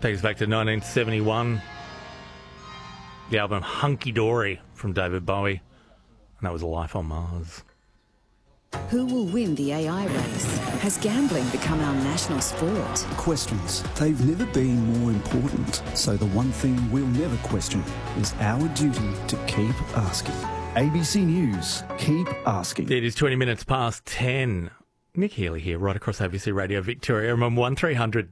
Takes us back to 1971. The album Hunky Dory from David Bowie. And that was Life on Mars. Who will win the AI race? Has gambling become our national sport? Questions. They've never been more important. So the one thing we'll never question is our duty to keep asking. ABC News. Keep asking. It is 20 minutes past 10. Nick Healy here, right across ABC Radio Victoria. I'm on 1300